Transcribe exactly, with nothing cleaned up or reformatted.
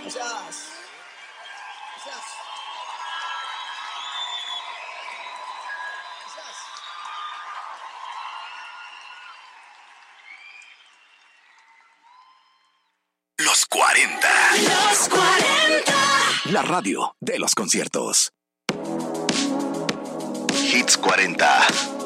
Gracias. Gracias. Gracias. Los cuarenta. Los cuarenta. La radio de los conciertos. Hits cuarenta.